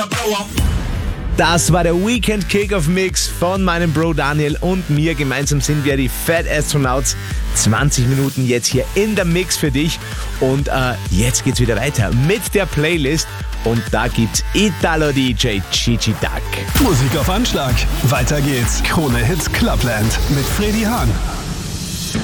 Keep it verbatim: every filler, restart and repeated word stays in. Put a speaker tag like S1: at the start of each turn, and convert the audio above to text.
S1: Das war der Weekend Kickoff Mix von meinem Bro Daniel und mir. Gemeinsam sind wir die Fat Astronauts. zwanzig Minuten jetzt hier in der Mix für dich. Und äh, jetzt geht's wieder weiter mit der Playlist. Und da gibt's Italo D J Gigi Duck.
S2: Musik auf Anschlag. Weiter geht's. Krone Hits Clubland mit Freddy Hahn.